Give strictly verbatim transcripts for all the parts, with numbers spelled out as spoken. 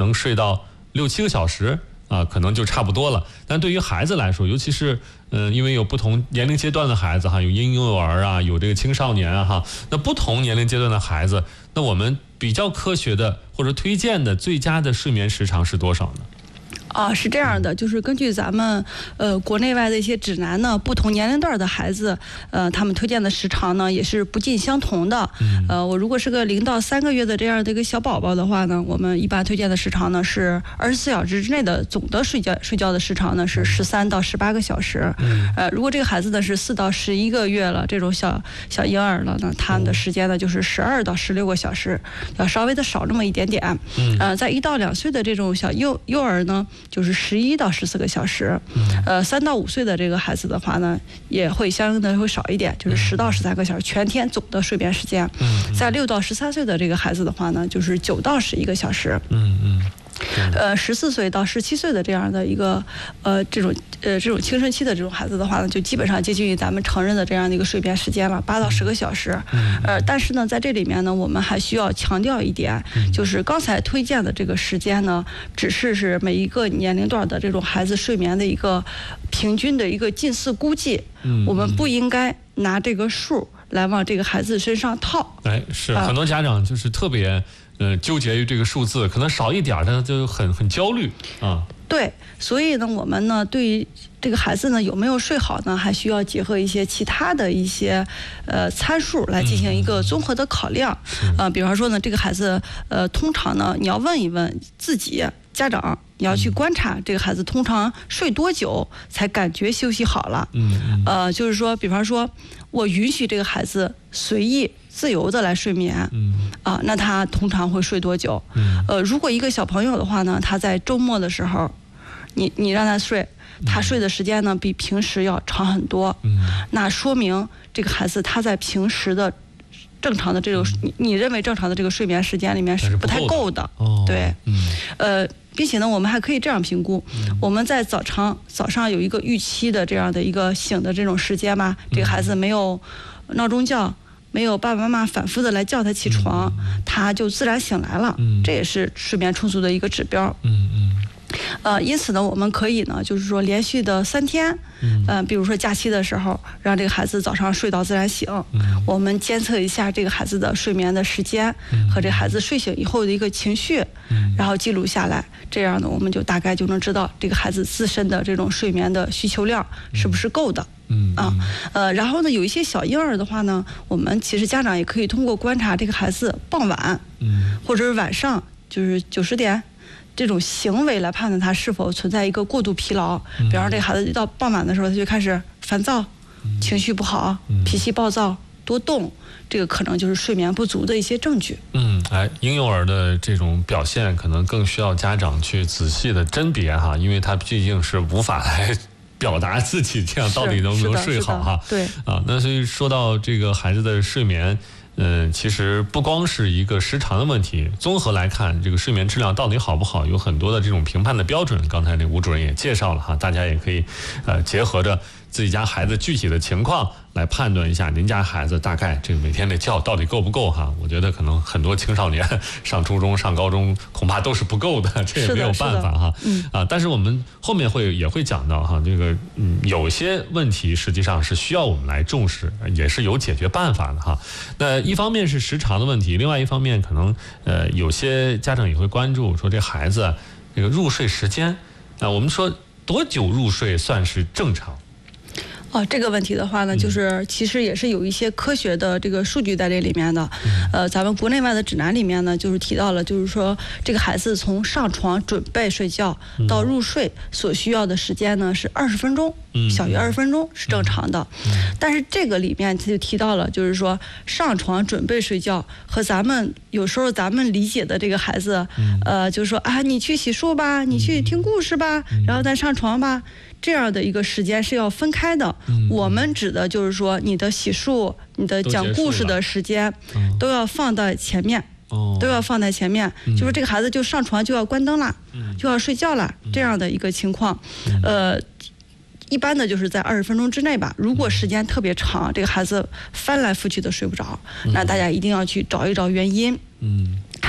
能睡到六七个小时啊，可能就差不多了。但对于孩子来说，尤其是嗯、呃，因为有不同年龄阶段的孩子哈，有婴幼儿啊，有这个青少年啊哈，那不同年龄阶段的孩子，那我们比较科学的或者推荐的最佳的睡眠时长是多少呢？ 啊，是这样的，就是根据咱们呃国内外的一些指南呢，不同年龄段的孩子，呃，他们推荐的时长呢也是不尽相同的。呃，我如果是个零到三个月的这样的一个小宝宝的话呢，我们一般推荐的时长呢是二十四小时之内的总的睡觉睡觉的时长呢是十三到十八个小时。呃，如果这个孩子呢是四到十一个月了，这种小小婴儿了呢，他们的时间呢就是十二到十六个小时，要稍微的少那么一点点。呃，在一到两岁的这种小幼幼儿呢，就是十一到十四个小时，呃，三到五岁的这个孩子的话呢，也会相应的会少一点，就是十到十三个小时，全天总的睡眠时间。在六到十三岁的这个孩子的话呢，就是九到十一个小时。嗯嗯。呃，十四岁到十七岁的这样的一个呃这种呃这种青春期的这种孩子的话呢，就基本上接近于咱们成人的这样的一个睡眠时间了，八到十个小时。呃，但是呢，在这里面呢，我们还需要强调一点，就是刚才推荐的这个时间呢，只是是每一个年龄段的这种孩子睡眠的一个平均的一个近似估计，我们不应该拿这个数来往这个孩子身上套。 哎，是很多家长就是特别。呃，纠结于这个数字，可能少一点的就很很焦虑啊。 对，所以呢，我们呢对于这个孩子呢有没有睡好呢，还需要结合一些其他的一些呃参数来进行一个综合的考量。嗯、呃，比方说呢，这个孩子呃，通常呢你要问一问自己家长，你要去观察这个孩子通常睡多久才感觉休息好了。嗯，呃，就是说，比方说我允许这个孩子随意自由的来睡眠，嗯啊，那他通常会睡多久？嗯，呃，如果一个小朋友的话呢，他在周末的时候，你你让他睡，他睡的时间呢比平时要长很多，嗯，那说明这个孩子他在平时的正常的这种你你认为正常的这个睡眠时间里面是不太够的， 哦， 对，嗯，呃。并且呢，我们还可以这样评估：我们在早上早上有一个预期的这样的一个醒的这种时间吧，这个孩子没有闹钟叫，没有爸爸妈妈反复的来叫他起床，他就自然醒来了，这也是睡眠充足的一个指标。嗯嗯。呃，因此呢，我们可以呢，就是说连续的三天，嗯、呃，比如说假期的时候，让这个孩子早上睡到自然醒，嗯、我们监测一下这个孩子的睡眠的时间、嗯、和这孩子睡醒以后的一个情绪，嗯、然后记录下来，这样呢，我们就大概就能知道这个孩子自身的这种睡眠的需求量是不是够的。嗯啊，呃，然后呢，有一些小婴儿的话呢，我们其实家长也可以通过观察这个孩子傍晚，嗯，或者是晚上，就是九十点。这种行为来判断他是否存在一个过度疲劳，比方说这个孩子一到傍晚的时候，他就开始烦躁、情绪不好、脾气暴躁、多动，这个可能就是睡眠不足的一些证据。 嗯，哎，婴幼儿的这种表现可能更需要家长去仔细的甄别哈，因为他毕竟是无法来表达自己这样到底能不能睡好哈。 对啊，那所以说到这个孩子的睡眠。嗯，其实不光是一个时长的问题，综合来看，这个睡眠质量到底好不好，有很多的这种评判的标准。刚才那吴主任也介绍了哈，大家也可以呃结合着自己家孩子具体的情况来判断一下，您家孩子大概这个每天的觉到底够不够哈？我觉得可能很多青少年上初中、上高中恐怕都是不够的，这也没有办法哈。嗯啊，但是我们后面会也会讲到哈，这个嗯有些问题实际上是需要我们来重视，也是有解决办法的哈。那一方面是时长的问题，另外一方面可能呃有些家长也会关注说这孩子这个入睡时间啊，我们说多久入睡算是正常？ 哦，这个问题的话呢，就是其实也是有一些科学的这个数据在这里面的。呃，咱们国内外的指南里面呢，就是提到了，就是说这个孩子从上床准备睡觉到入睡所需要的时间呢是二十分钟，小于二十分钟是正常的。但是这个里面他就提到了，就是说上床准备睡觉和咱们有时候咱们理解的这个孩子，呃，就是说啊，你去洗漱吧，你去听故事吧，然后再上床吧。这样的一个时间是要分开的。嗯、我们指的就是说，你的洗漱、你的讲故事的时间，都要放在前面，哦、都要放在前面。嗯、就是这个孩子就上床就要关灯了，嗯、就要睡觉了，这样的一个情况。嗯、呃，一般的就是在二十分钟之内吧。如果时间特别长，这个孩子翻来覆去的睡不着，嗯、那大家一定要去找一找原因。嗯。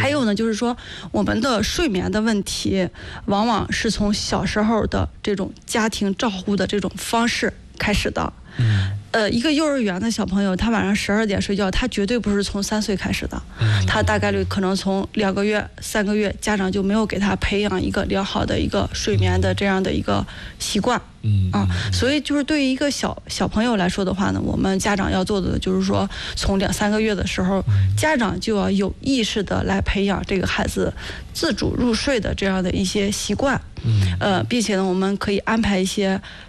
还有呢，就是说我们的睡眠的问题，往往是从小时候的这种家庭照护的这种方式开始的。 嗯。 呃，一个幼儿园的小朋友，他晚上十二点睡觉，他绝对不是从三岁开始的，他大概率可能从两个月、三个月，家长就没有给他培养一个良好的一个睡眠的这样的一个习惯。 嗯啊，所以就是对于一个小小朋友来说的话呢，我们家长要做的就是说，从两三个月的时候，家长就要有意识的来培养这个孩子自主入睡的这样的一些习惯。呃，并且呢，我们可以安排一些